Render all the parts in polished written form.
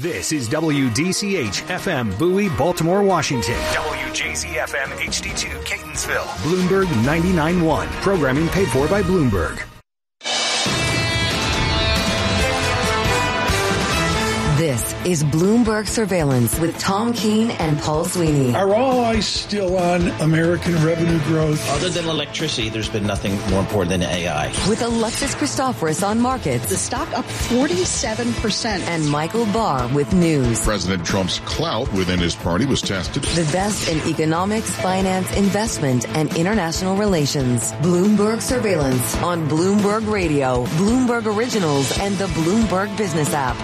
This is WDCH-FM Bowie, Baltimore, Washington. WJZ-FM HD2 Catonsville. Bloomberg 99.1. Programming paid for by Bloomberg. This is Bloomberg Surveillance with Tom Keene and Paul Sweeney. Are all eyes still on American revenue growth? Other than electricity, there's been nothing more important than AI. With Alexis Christoforous on markets. The stock up 47%. And Michael Barr with news. President Trump's clout within his party was tested. The best in economics, finance, investment, and international relations. Bloomberg Surveillance on Bloomberg Radio, Bloomberg Originals, and the Bloomberg Business app.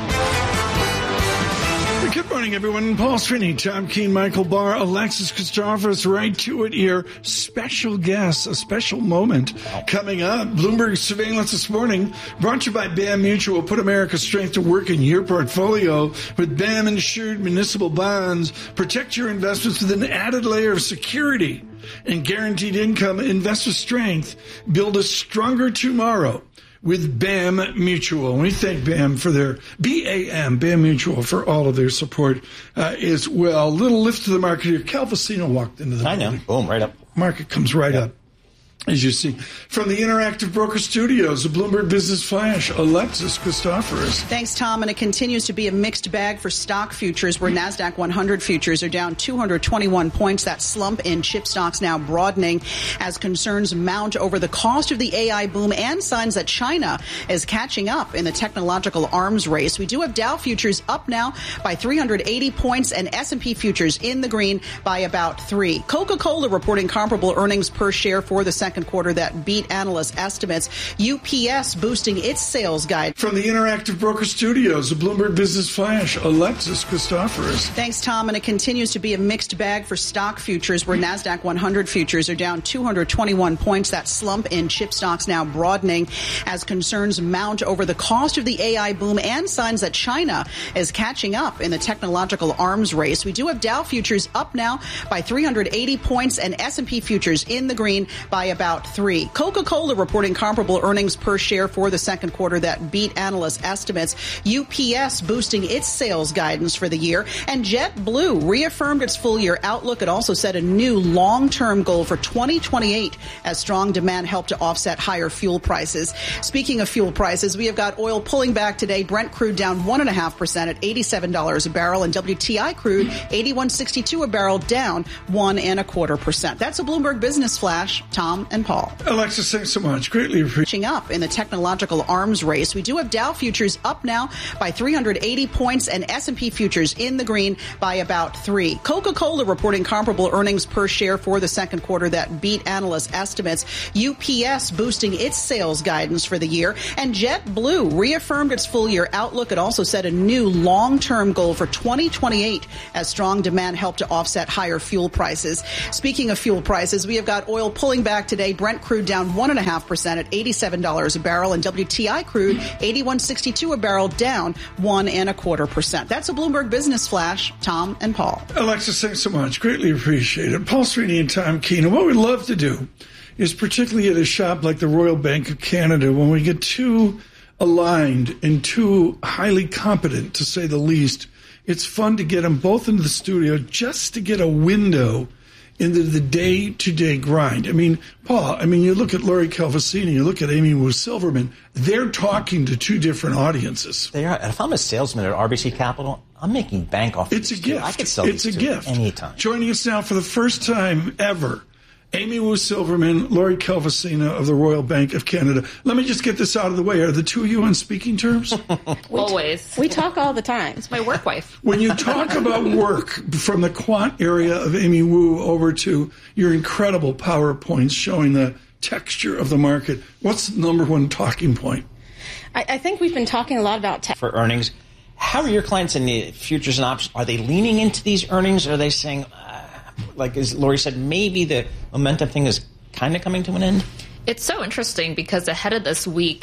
Good morning, everyone. Paul Sweeney, Tom Keene, Michael Barr, Alexis Christoforous, right to it here. Special guest, a special moment coming up. Bloomberg Surveillance this morning, brought to you by BAM Mutual. Put America's strength to work in your portfolio with BAM insured municipal bonds. Protect your investments with an added layer of security and guaranteed income. Invest with strength. Build a stronger tomorrow with BAM Mutual. And we thank BAM for their BAM Mutual, for all of their support as well. Little lift to the market here. Calvasino walked into the building. I know. Boom, right up. Market comes right up, as you see. From the Interactive Broker Studios, the Bloomberg Business Flash, Alexis Christoforous. Thanks, Tom. And it continues to be a mixed bag for stock futures, where NASDAQ 100 futures are down 221 points. That slump in chip stocks now broadening as concerns mount over the cost of the AI boom and signs that China is catching up in the technological arms race. We do have Dow futures up now by 380 points and S&P futures in the green by about 3. Coca-Cola reporting comparable earnings per share for the second quarter that beat analyst estimates. UPS boosting its sales guide. From the Interactive Broker Studios, the Bloomberg Business Flash, Alexis Christoforous. Thanks, Tom. And it continues to be a mixed bag for stock futures, where NASDAQ 100 futures are down 221 points. That slump in chip stocks now broadening as concerns mount over the cost of the AI boom and signs that China is catching up in the technological arms race. We do have Dow futures up now by 380 points and S&P futures in the green by about 3. Coca-Cola reporting comparable earnings per share for the second quarter that beat analyst estimates. UPS boosting its sales guidance for the year. And JetBlue reaffirmed its full-year outlook. It also set a new long-term goal for 2028 as strong demand helped to offset higher fuel prices. Speaking of fuel prices, we have got oil pulling back today. Brent crude down 1.5% at $87 a barrel, and WTI crude $81.62 a barrel, down 1.25%. That's a Bloomberg Business Flash. Tom and Paul. Alexis, thanks so much. Greatly appreciate. Up in the technological arms race. We do have Dow futures up now by 380 points and S&P futures in the green by about 3. Coca-Cola reporting comparable earnings per share for the second quarter that beat analyst estimates. UPS boosting its sales guidance for the year. And JetBlue reaffirmed its full-year outlook. It also set a new long-term goal for 2028 as strong demand helped to offset higher fuel prices. Speaking of fuel prices, we have got oil pulling back today. Brent crude down 1.5% at $87 a barrel, and WTI crude $81.62 a barrel, down 1.25%. That's a Bloomberg Business Flash. Tom and Paul. Alexis, thanks so much. Greatly appreciate it. Paul Sweeney and Tom Keene. And what we love to do is, particularly at a shop like the Royal Bank of Canada, when we get too aligned and too highly competent, to say the least, it's fun to get them both into the studio just to get a window into the day-to-day grind. I mean, Paul, you look at Lori Calvasini, you look at Amy Wu Silverman, they're talking to two different audiences. They are. If I'm a salesman at RBC Capital, I'm making bank off. It's a gift. I could sell it's these a gift. Anytime. Joining us now for the first time ever, Amy Wu Silverman, Lori Calvasini of the Royal Bank of Canada. Let me just get this out of the way. Are the two of you on speaking terms? Always. We talk all the time. It's my work wife. When you talk about work, from the quant area of Amy Wu over to your incredible PowerPoints showing the texture of the market, what's the number one talking point? I think we've been talking a lot about tech. For earnings, how are your clients in the futures and options? Are they leaning into these earnings? Or are they saying, like as Lori said, maybe the momentum thing is kind of coming to an end? It's so interesting because ahead of this week,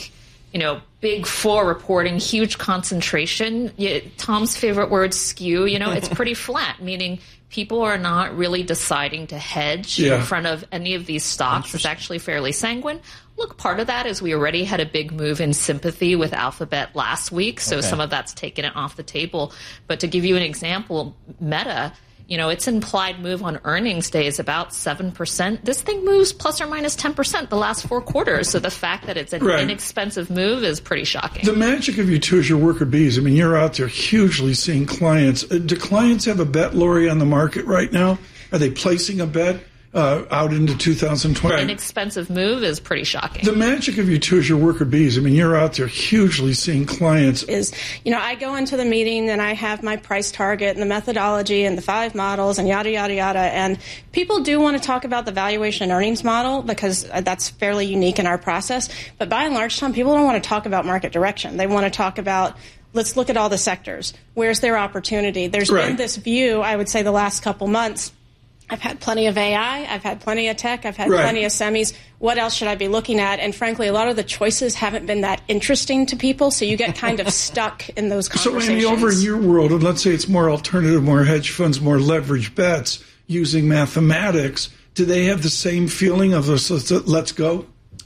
big four reporting, huge concentration. Tom's favorite word, skew, it's pretty flat, meaning people are not really deciding to hedge in front of any of these stocks. It's actually fairly sanguine. Look, part of that is we already had a big move in sympathy with Alphabet last week, so some of that's taken it off the table. But to give you an example, Meta, its implied move on earnings day is about 7%. This thing moves plus or minus 10% the last 4 quarters. So the fact that it's an inexpensive move is pretty shocking. The magic of you, too, is your worker bees. I mean, you're out there hugely seeing clients. Do clients have a bet, Lori, on the market right now? Are they placing a bet out into 2020? An inexpensive move is pretty shocking. The magic of you, too, is your worker bees. I mean, you're out there hugely seeing clients. I go into the meeting and I have my price target and the methodology and the 5 models and yada, yada, yada. And people do want to talk about the valuation and earnings model because that's fairly unique in our process. But by and large, Tom, people don't want to talk about market direction. They want to talk about, let's look at all the sectors. Where's their opportunity? There's been this view, I would say, the last couple months. I've had plenty of AI, I've had plenty of tech, I've had plenty of semis. What else should I be looking at? And frankly, a lot of the choices haven't been that interesting to people, so you get kind of stuck in those conversations. So, Amy, over in your world, and let's say it's more alternative, more hedge funds, more leverage bets using mathematics, do they have the same feeling of this, let's go?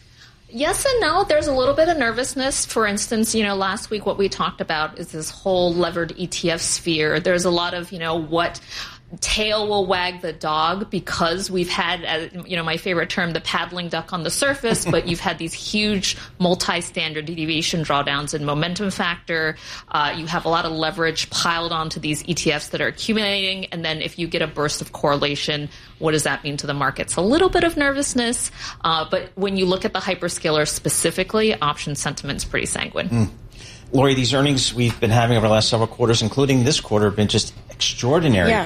Yes and no. There's a little bit of nervousness. For instance, last week what we talked about is this whole levered ETF sphere. There's a lot of, what tail will wag the dog because we've had, my favorite term, the paddling duck on the surface, but you've had these huge multi-standard deviation drawdowns in momentum factor. You have a lot of leverage piled onto these ETFs that are accumulating. And then if you get a burst of correlation, what does that mean to the markets? A little bit of nervousness. But when you look at the hyperscalers specifically, option sentiment's pretty sanguine. Lori, these earnings we've been having over the last several quarters, including this quarter, have been just extraordinary. Yeah.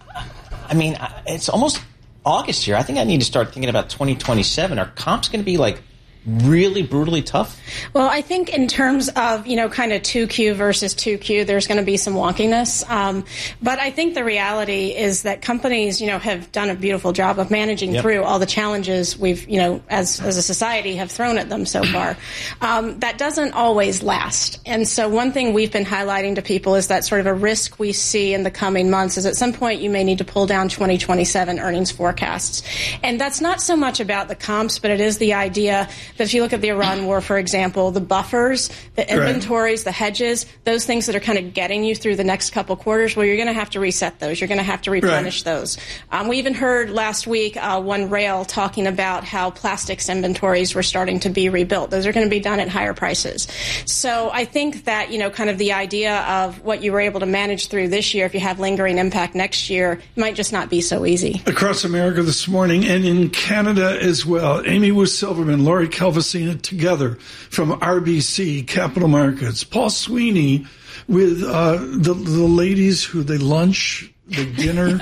I mean, it's almost August here. I think I need to start thinking about 2027. Are comps going to be really brutally tough? Well, I think in terms of, kind of 2Q versus 2Q, there's going to be some wonkiness. But I think the reality is that companies, have done a beautiful job of managing through all the challenges we've, as a society have thrown at them so far. That doesn't always last. And so one thing we've been highlighting to people is that sort of a risk we see in the coming months is at some point you may need to pull down 2027 earnings forecasts. And that's not so much about the comps, but it is the idea that if you look at the Iran war, for example, the buffers, the inventories, the hedges, those things that are kind of getting you through the next couple quarters, well, you're going to have to reset those. You're going to have to replenish those. We even heard last week one rail talking about how plastics inventories were starting to be rebuilt. Those are going to be done at higher prices. So I think that, kind of the idea of what you were able to manage through this year, if you have lingering impact next year, might just not be so easy. Across America this morning and in Canada as well, Amy Wu Silverman, Lori Calvasina together from RBC Capital Markets. Paul Sweeney with the ladies who they lunch, they dinner.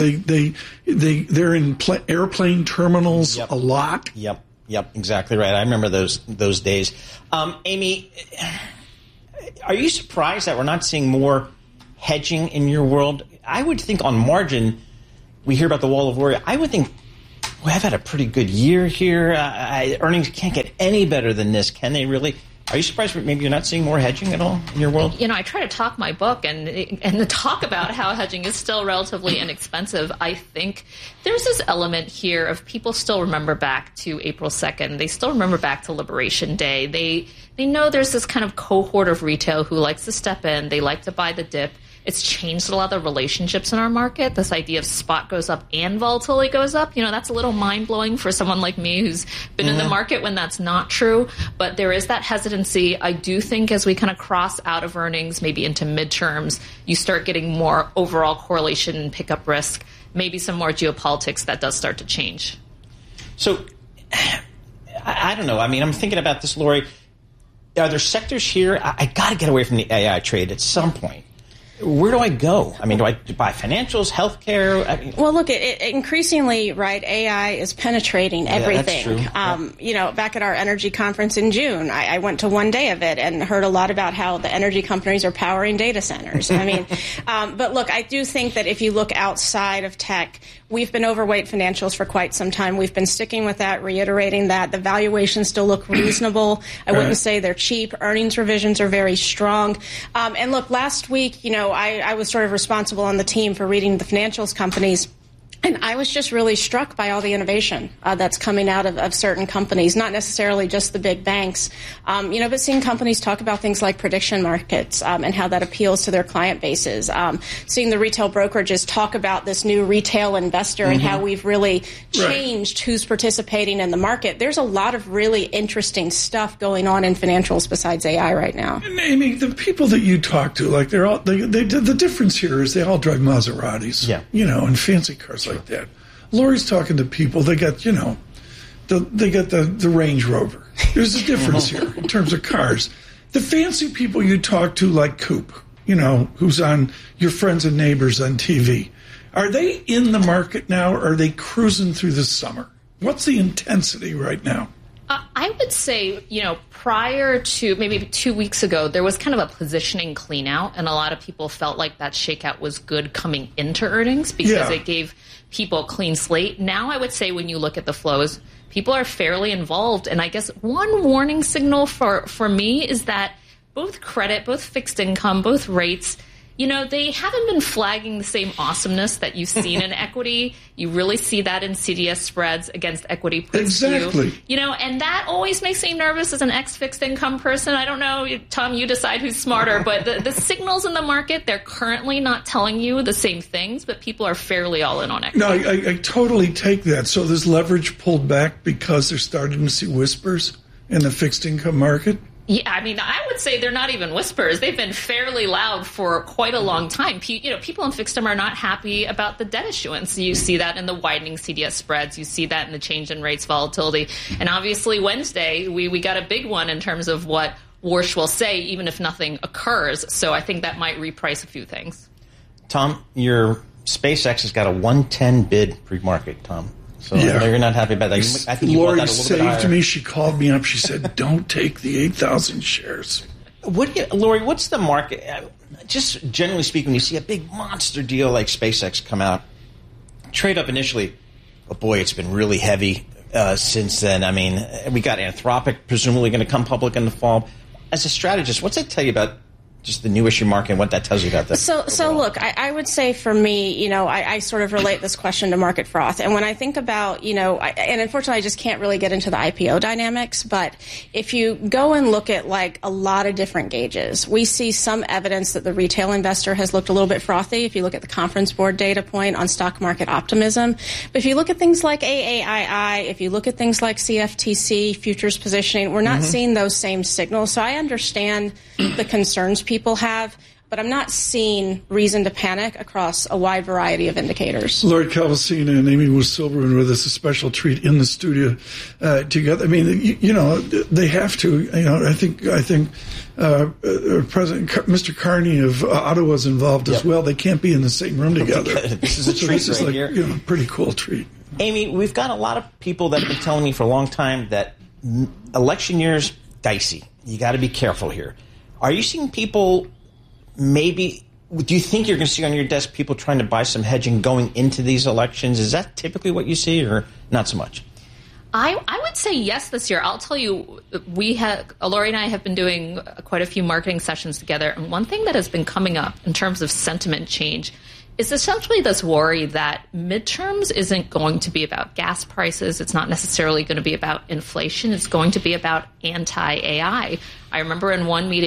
They're in airplane terminals a lot. Yep, exactly right. I remember those days. Amy, are you surprised that we're not seeing more hedging in your world? I would think on margin, we hear about the wall of worry. I would think we have had a pretty good year here. Earnings can't get any better than this, can they really? Are you surprised maybe you're not seeing more hedging at all in your world? I try to talk my book and talk about how hedging is still relatively inexpensive. I think there's this element here of people still remember back to April 2nd. They still remember back to Liberation Day. They know there's this kind of cohort of retail who likes to step in. They like to buy the dip. It's changed a lot of the relationships in our market. This idea of spot goes up and volatility goes up, that's a little mind-blowing for someone like me who's been in the market when that's not true. But there is that hesitancy. I do think as we kind of cross out of earnings, maybe into midterms, you start getting more overall correlation and pickup risk, maybe some more geopolitics that does start to change. So, I don't know. I mean, I'm thinking about this, Lori. Are there sectors here? I got to get away from the AI trade at some point. where do I go? I mean, do I buy financials, healthcare? Well, look, it increasingly, right, AI is penetrating everything. Yeah, that's true. Back at our energy conference in June, I went to one day of it and heard a lot about how the energy companies are powering data centers. I mean, but look, I do think that if you look outside of tech, we've been overweight financials for quite some time. We've been sticking with that, reiterating that. The valuations still look reasonable. I wouldn't say they're cheap. Earnings revisions are very strong. And look, last week, I was sort of responsible on the team for reading the financials companies. And I was just really struck by all the innovation that's coming out of certain companies, not necessarily just the big banks, but seeing companies talk about things like prediction markets and how that appeals to their client bases. Seeing the retail brokerages talk about this new retail investor and how we've really changed who's participating in the market. There's a lot of really interesting stuff going on in financials besides AI right now. And Amy, the people that you talk to, like the difference here is they all drive Maseratis, and fancy cars like that. Lori's talking to people. They got, they got the Range Rover. There's a difference here in terms of cars. The fancy people you talk to, like Coop, who's on Your Friends and Neighbors on TV, are they in the market now, or are they cruising through the summer? What's the intensity right now? I would say, prior to maybe 2 weeks ago, there was kind of a positioning clean out, and a lot of people felt like that shakeout was good coming into earnings because it gave people a clean slate. Now I would say when you look at the flows, people are fairly involved. And I guess one warning signal for me is that both credit, both fixed income, both rates, they haven't been flagging the same awesomeness that you've seen in equity. You really see that in CDS spreads against equity puts exactly. And that always makes me nervous as an ex-fixed income person. I don't know, Tom, you decide who's smarter, but the signals in the market, they're currently not telling you the same things, but people are fairly all in on equity. No, I totally take that. So there's leverage pulled back because they're starting to see whispers in the fixed income market? Yeah, I mean, I would say they're not even whispers. They've been fairly loud for quite a long time. People in fixed income are not happy about the debt issuance. You see that in the widening CDS spreads. You see that in the change in rates volatility. And obviously Wednesday, we got a big one in terms of what Warsh will say, even if nothing occurs. So I think that might reprice a few things. Tom, your SpaceX has got a 110 bid pre-market, Tom. So you're not happy about that. I think you Lori that a little bit higher. saved me. She called me up. She said, don't take the 8,000 shares. Lori, what's the market? Just generally speaking, when you see a big monster deal like SpaceX come out, trade up initially, but boy, it's been really heavy since then. I mean, we got Anthropic presumably going to come public in the fall. As a strategist, what's that tell you about just the new issue market and what that tells you about that? So look, I would say for me, I sort of relate this question to market froth. And when I think about, and unfortunately I just can't really get into the IPO dynamics, but if you go and look at like a lot of different gauges, we see some evidence that the retail investor has looked a little bit frothy. If you look at the Conference Board data point on stock market optimism, but if you look at things like AAII, if you look at things like CFTC, futures positioning, we're not seeing those same signals. So I understand the concerns people have, but I'm not seeing reason to panic across a wide variety of indicators. Lori Calvasina and Amy Wu Silverman with us, a special treat in the studio together. I mean, they have to. I think President Mr. Carney of Ottawa is involved as well. They can't be in the same room together. This is a treat this is right here. A pretty cool treat. Amy, we've got a lot of people that have been telling me for a long time that election year's dicey. You got to be careful here. Are you seeing people do you think you're going to see on your desk people trying to buy some hedging going into these elections? Is that typically what you see or not so much? I would say yes this year. I'll tell you, Lori and I have been doing quite a few marketing sessions together. And one thing that has been coming up in terms of sentiment change is essentially this worry that midterms isn't going to be about gas prices. It's not necessarily going to be about inflation. It's going to be about anti-AI. I remember in one meeting